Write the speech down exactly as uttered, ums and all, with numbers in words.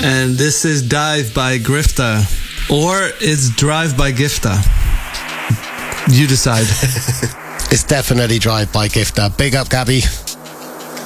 And this is Dive by Grifter. Or it's Drive by Gifter. You decide. It's definitely Drive by Gifter. Big up, Gabby.